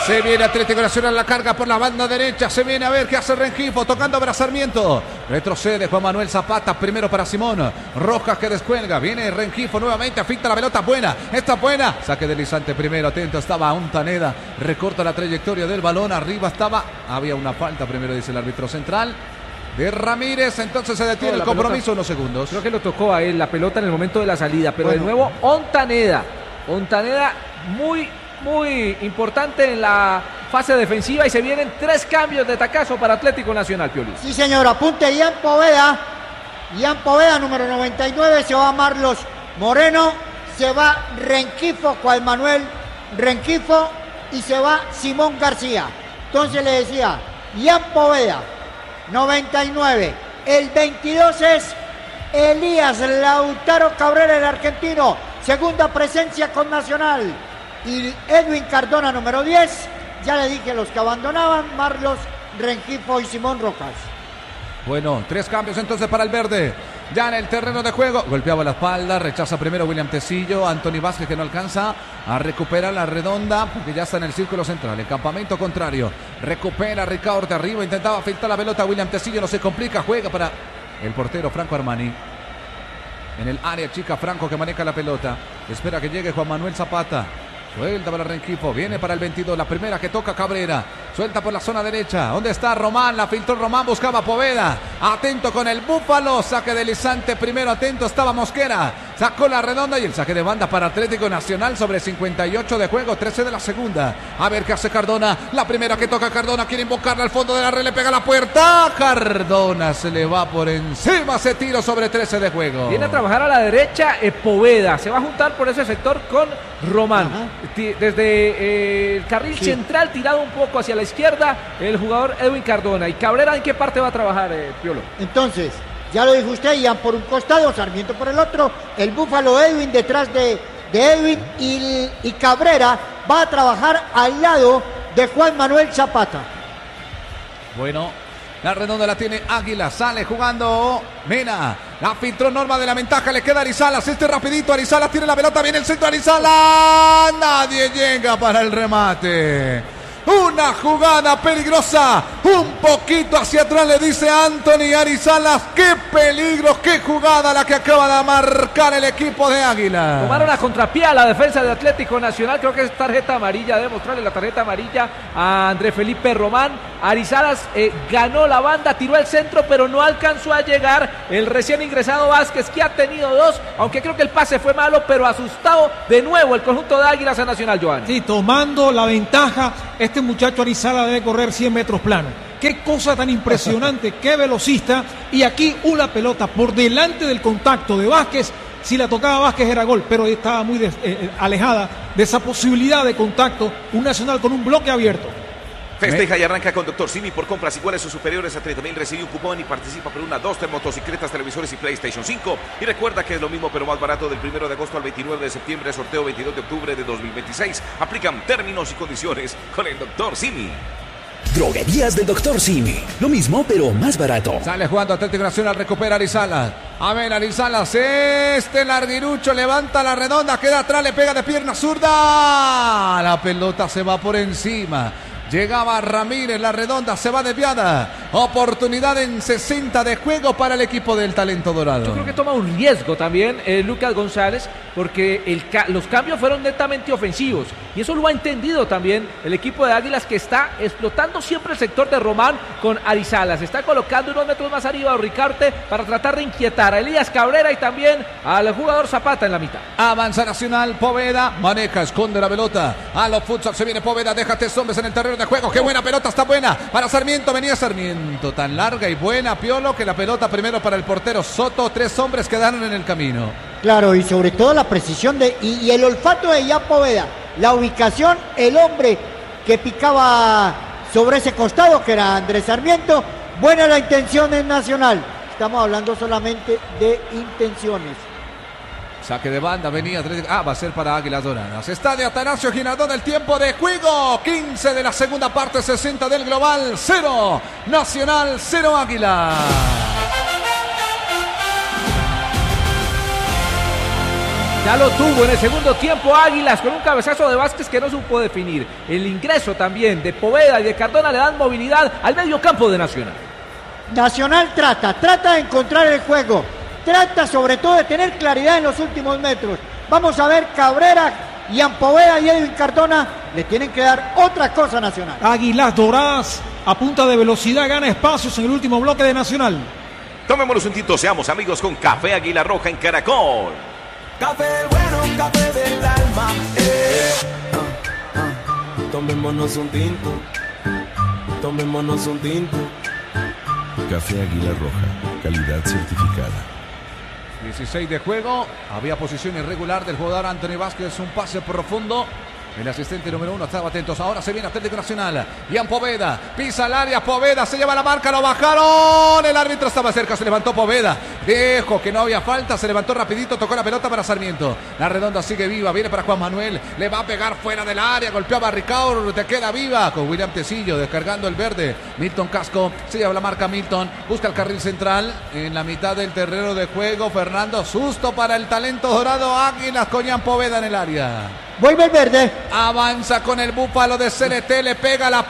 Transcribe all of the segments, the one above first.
Se viene Atlético Nacional, la carga por la banda derecha. Se viene a ver qué hace Rengifo, tocando para Sarmiento. Retrocede Juan Manuel Zapata, primero para Simón. Rojas que descuelga. Viene Rengifo nuevamente, finta la pelota buena. Está buena. Saque deslizante primero, atento estaba Ontaneda. Recorta la trayectoria del balón. Arriba estaba. Había una falta primero, dice el árbitro central. De Ramírez, entonces se detiene el compromiso unos segundos. Creo que lo tocó a él la pelota en el momento de la salida. Pero de nuevo, Ontaneda. Ontaneda muy importante en la fase defensiva y se vienen 3 cambios de tacazo para Atlético Nacional, Pioli. Sí, señor, apunte Ian Poveda. Ian Poveda, número 99, se va Marlos Moreno, se va Rengifo, Juan Manuel Rengifo y se va Simón García. Entonces le decía, Ian Poveda, 99. El 22 es Elías Lautaro Cabrera, el argentino, segunda presencia con Nacional. Y Edwin Cardona, número 10, ya le dije los que abandonaban, Marlos, Rengifo y Simón Rojas. Bueno, 3 cambios entonces para el verde. Ya en el terreno de juego, golpeaba la espalda, rechaza primero William Tecillo, Anthony Vázquez que no alcanza a recuperar la redonda, porque ya está en el círculo central, el campamento contrario. Recupera Ricardo de arriba, intentaba filtrar la pelota, William Tecillo no se complica, juega para el portero Franco Armani. En el área chica Franco que maneja la pelota, espera que llegue Juan Manuel Zapata. Suelta para Rengifo, viene para el 22, la primera que toca Cabrera, suelta por la zona derecha, ¿dónde está Román? La filtró Román, buscaba Poveda, atento con el Búfalo, saque deslizante primero, atento estaba Mosquera, sacó la redonda y el saque de banda para Atlético Nacional sobre 58 de juego, 13 de la segunda, a ver qué hace Cardona, la primera que toca Cardona, quiere invocarla al fondo de la red, le pega la puerta, Cardona se le va por encima, ese tiro sobre 13 de juego. Viene a trabajar a la derecha Poveda, se va a juntar por ese sector con Román. Ajá. Desde el carril central tirado un poco hacia la izquierda el jugador Edwin Cardona. ¿Y Cabrera en qué parte va a trabajar, Piolo? Entonces, ya lo dijo usted, Ian por un costado, Sarmiento por el otro, el Búfalo Edwin detrás de Edwin y Cabrera va a trabajar al lado de Juan Manuel Zapata. Bueno, la redonda la tiene Águila, sale jugando Mena, la filtró Norma de la ventaja, le queda Arizalas, rapidito, Arizalas tiene la pelota, viene el centro, Arizalas, nadie llega para el remate. Una jugada peligrosa, un poquito hacia atrás le dice Anthony Arizalas, qué peligro, qué jugada la que acaba de marcar el equipo de Águila. Tomaron a contrapié a la defensa de Atlético Nacional, creo que es tarjeta amarilla, debe mostrarle la tarjeta amarilla a André Felipe Román. Arizalas ganó la banda, tiró el centro, pero no alcanzó a llegar el recién ingresado Vázquez, que ha tenido 2, aunque creo que el pase fue malo, pero asustado de nuevo el conjunto de Águilas a Nacional, Joan. Sí, tomando la ventaja, este muchacho Arizalas debe correr 100 metros plano. Qué cosa tan impresionante, qué velocista. Y aquí una pelota por delante del contacto de Vázquez. Si la tocaba Vázquez era gol, pero estaba muy alejada de esa posibilidad de contacto. Un Nacional con un bloque abierto. Festeja y arranca con Dr. Simi por compras iguales o superiores a 30.000. Recibe un cupón y participa por una, 2 motocicletas, televisores y PlayStation 5. Y recuerda que es lo mismo pero más barato del 1 de agosto al 29 de septiembre. Sorteo 22 de octubre de 2026. Aplican términos y condiciones con el Dr. Simi. Droguerías del Dr. Simi. Lo mismo, pero más barato. Sale jugando Atlético Nacional, recupera Arizalas. A ver, Arizalas, larguirucho, levanta la redonda, queda atrás, le pega de pierna zurda. La pelota se va por encima. Llegaba Ramírez, la redonda se va desviada. Oportunidad en 60 de juego para el equipo del Talento Dorado. Yo creo que toma un riesgo también Lucas González, porque los cambios fueron netamente ofensivos. Y eso lo ha entendido también el equipo de Águilas, que está explotando siempre el sector de Román con Arizalas. Está colocando unos metros más arriba a Ricarte para tratar de inquietar a Elías Cabrera y también al jugador Zapata en la mitad. Avanza Nacional, Poveda, maneja, esconde la pelota. A los futsal se viene Poveda, deja 3 hombres en el terreno de juego. Qué buena pelota, está buena para Sarmiento, venía Sarmiento, tan larga y buena, Piolo, que la pelota primero para el portero Soto, 3 hombres quedaron en el camino. Claro, y sobre todo la precisión y el olfato de Ian Poveda, la ubicación, el hombre que picaba sobre ese costado, que era Andrés Sarmiento. Buena la intención en Nacional, estamos hablando solamente de intenciones. Saque de banda, venía. Va a ser para Águilas Doradas. Está de Atanasio Girardón el tiempo de juego. 15 de la segunda parte, 60 del global. 0 Nacional, 0 Águila. Ya lo tuvo en el segundo tiempo Águilas con un cabezazo de Vázquez que no supo definir. El ingreso también de Poveda y de Cardona le dan movilidad al medio campo de Nacional. Nacional trata de encontrar el juego, trata sobre todo de tener claridad en los últimos metros. Vamos a ver, Cabrera, Ian Poveda y Edwin Cardona le tienen que dar otra cosa a Nacional. Águilas Doradas a punta de velocidad gana espacios en el último bloque de Nacional. Tomémonos un tinto, seamos amigos con Café Águila Roja en Caracol. Café bueno, café del alma. Tomémonos un tinto. Tomémonos un tinto. Café Águila Roja, calidad certificada. 16 de juego, había posición irregular del jugador Anthony Vázquez, un pase profundo. El asistente número 1 estaba atentos. Ahora se viene Atlético Nacional. Ian Poveda pisa el área. Poveda se lleva la marca. Lo bajaron. El árbitro estaba cerca. Se levantó Poveda. Dijo que no había falta. Se levantó rapidito. Tocó la pelota para Sarmiento. La redonda sigue viva. Viene para Juan Manuel. Le va a pegar fuera del área. Golpeó a Barricaur. Te queda viva con William Tecillo descargando el verde. Milton Casco. Se lleva la marca Milton. Busca el carril central. En la mitad del terreno de juego. Fernando. Susto para el talento dorado. Águilas con Ian Poveda en el área. Vuelve el verde. Avanza con el búfalo de CLT, le pega la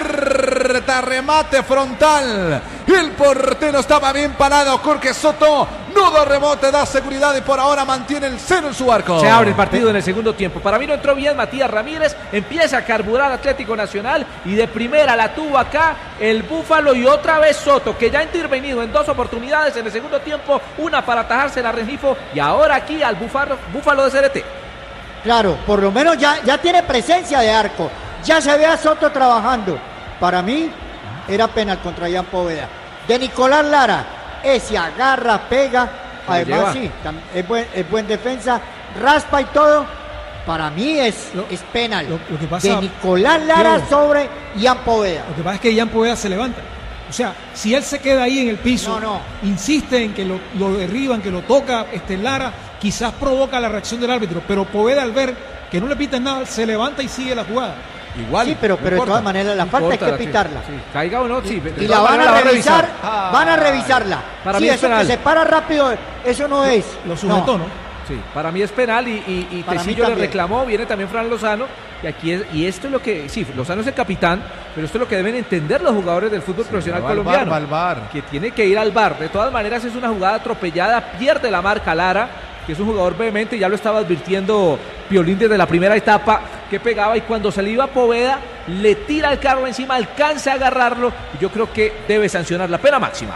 puerta, remate frontal. El portero estaba bien parado, Jorge Soto. Nudo rebote, da seguridad y por ahora mantiene el 0 en su arco. Se abre el partido en el segundo tiempo. Para mí no entró bien Matías Ramírez. Empieza a carburar Atlético Nacional y de primera la tuvo acá el búfalo y otra vez Soto, que ya ha intervenido en 2 oportunidades en el segundo tiempo. Una para atajarse la Rengifo y ahora aquí al búfalo de CLT. Claro, por lo menos ya tiene presencia de arco. Ya se ve a Soto trabajando. Para mí era penal contra Ian Poveda. De Nicolás Lara, ese agarra, pega. Además sí, es buen defensa, raspa y todo. Para mí es penal. Lo que pasa, de Nicolás Lara sobre Ian Poveda. Lo que pasa es que Ian Poveda se levanta. O sea, si él se queda ahí en el piso, insiste en que lo derriban, que lo toca Lara, quizás provoca la reacción del árbitro, pero Poveda al ver que no le pitan nada, se levanta y sigue la jugada. Igual. Sí, pero de todas maneras la falta hay que pitarla. Sí. Caiga o no, sí. Y la van a revisar, van a revisarla. Para sí, mí es eso penal. que se para rápido, eso no es. Lo sujetó, ¿no? Sí, para mí es penal y Tecillo le reclamó, viene también Fran Lozano. Y esto es lo que, sí, Lozano es el capitán, pero esto es lo que deben entender los jugadores del fútbol profesional colombiano. Al VAR. Que tiene que ir al VAR. De todas maneras es una jugada atropellada, pierde la marca Lara, que es un jugador vehemente, ya lo estaba advirtiendo Piolín desde la primera etapa, que pegaba y cuando se le iba a Poveda, le tira el carro encima, alcanza a agarrarlo y yo creo que debe sancionar la pena máxima.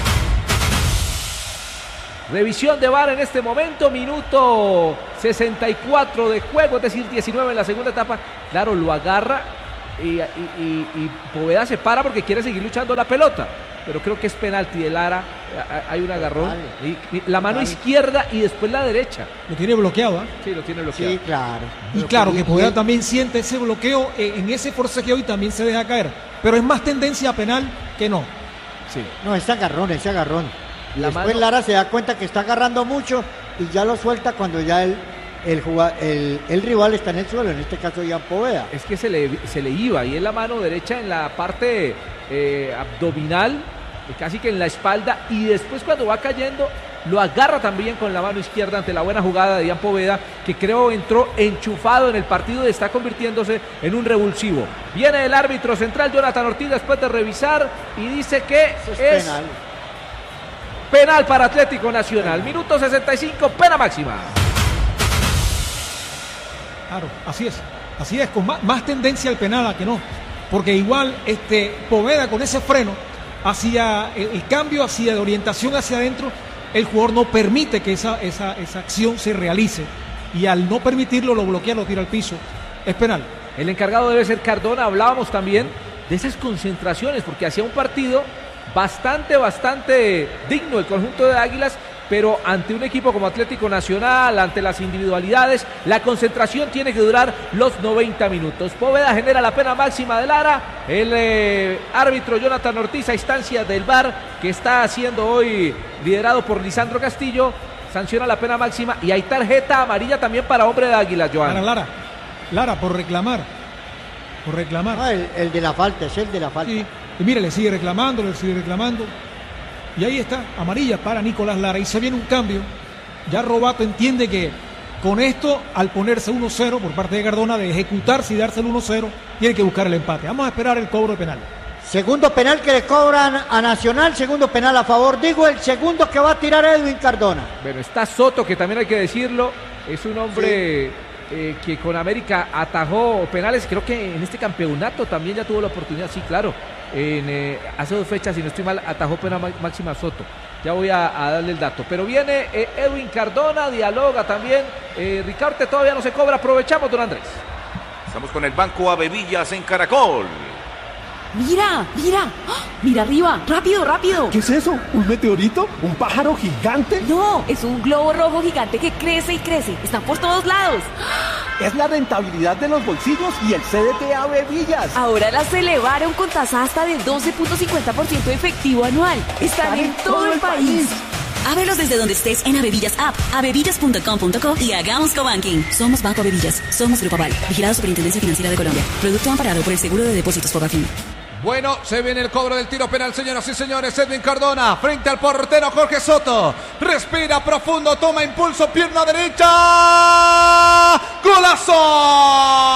Revisión de VAR en este momento, minuto 64 de juego, es decir, 19 en la segunda etapa. Claro, lo agarra y Poveda se para porque quiere seguir luchando la pelota. Pero creo que es penalti de Lara, hay un agarrón. Y la mano izquierda y después la derecha. Lo tiene bloqueado, ¿eh? Sí, lo tiene bloqueado. Sí, claro. Y claro que Poveda también siente ese bloqueo en ese forcejeo y también se deja caer. Pero es más tendencia a penal que no. Sí. No, ese agarrón. Después mano... Lara se da cuenta que está agarrando mucho y ya lo suelta cuando ya el rival está en el suelo, en este caso Ian Poveda. Es que se le iba y en la mano derecha en la parte abdominal, casi que en la espalda, y después cuando va cayendo lo agarra también con la mano izquierda ante la buena jugada de Ian Poveda, que creo entró enchufado en el partido y está convirtiéndose en un revulsivo. Viene el árbitro central Jonathan Ortiz después de revisar y dice que es penal para Atlético Nacional. Minuto 65, pena máxima. Claro, así es, con más tendencia al penal a que no, porque igual Poveda con ese freno hacia el cambio, hacia de orientación hacia adentro, el jugador no permite que esa acción se realice y al no permitirlo lo bloquea, lo tira al piso, es penal. El encargado debe ser Cardona. Hablábamos también de esas concentraciones porque hacía un partido bastante digno el conjunto de Águilas, pero ante un equipo como Atlético Nacional, ante las individualidades, la concentración tiene que durar los 90 minutos. Poveda genera la pena máxima de Lara. El árbitro Jonathan Ortiz, a instancia del VAR, que está siendo hoy liderado por Lisandro Castillo, sanciona la pena máxima y hay tarjeta amarilla también para hombre de Águilas, Joan. Para Lara, por reclamar. No, el de la falta, es el de la falta. Sí. Y mire, le sigue reclamando. Y ahí está, amarilla para Nicolás Lara. Y se viene un cambio. Ya Robato entiende que Con esto, al ponerse 1-0 por parte de Cardona, de ejecutarse y darse el 1-0, tiene que buscar el empate. Vamos a esperar el cobro de penal. Segundo penal que le cobran a Nacional, segundo penal a favor. Digo, el segundo que va a tirar Edwin Cardona. Bueno, está Soto, que también hay que decirlo, es un hombre que con América atajó penales. Creo que en este campeonato también ya tuvo la oportunidad, sí, claro. Hace 2 fechas, si no estoy mal, atajó pena máxima Soto. Ya voy a darle el dato. Pero viene Edwin Cardona, dialoga también. Ricaurte todavía no se cobra. Aprovechamos, don Andrés. Estamos con el Banco Avevillas en Caracol. Mira, mira, ¡ah! Mira arriba, rápido, rápido. ¿Qué es eso? ¿Un meteorito? ¿Un pájaro gigante? No, es un globo rojo gigante que crece y crece. Están por todos lados. Es la rentabilidad de los bolsillos y el CDT Avevillas. Ahora las elevaron con tasa hasta del 12.50% efectivo anual. Están en todo el país. Ábrelos desde donde estés en Avevillas App, avevillas.com.co y hagamos cobanking. Somos Banco Avevillas, somos Grupo Aval, vigilado Superintendencia Financiera de Colombia. Producto amparado por el Seguro de Depósitos Fogafín. Bueno, se viene el cobro del tiro penal, señoras y señores. Edwin Cardona frente al portero Jorge Soto. Respira profundo, toma impulso, pierna derecha. ¡Golazo!